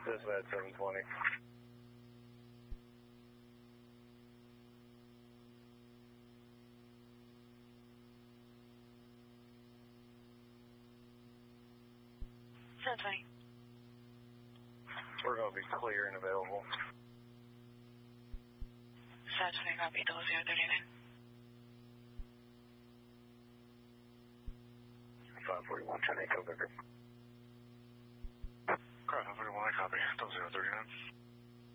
Dispatch 720. We're going to be clear and available. 720 copy, 0039. 541, 10 Echo Vicar.